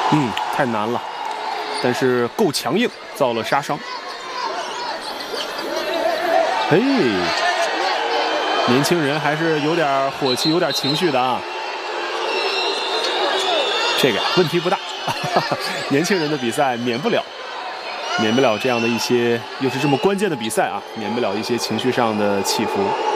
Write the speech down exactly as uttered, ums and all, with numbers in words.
嗯，太难了，但是够强硬，造了杀伤。嘿，年轻人还是有点火气，有点情绪的啊。这个问题不大，年轻人的比赛免不了，免不了这样的一些，又是这么关键的比赛啊，免不了一些情绪上的起伏。